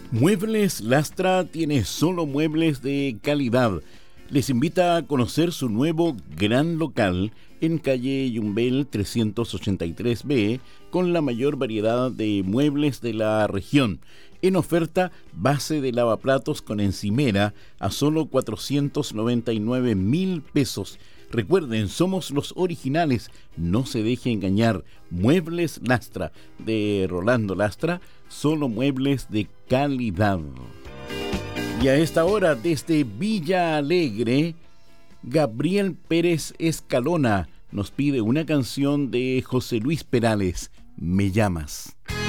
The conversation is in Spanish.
Muebles Lastra tiene solo muebles de calidad. Les invita a conocer su nuevo gran local en calle Yumbel 383B, con la mayor variedad de muebles de la región. En oferta, base de lavaplatos con encimera a solo 499.000 pesos. Recuerden, somos los originales, no se deje engañar. Muebles Lastra, de Rolando Lastra, solo muebles de calidad. Y a esta hora, desde Villa Alegre, Gabriel Pérez Escalona nos pide una canción de José Luis Perales, Me llamas.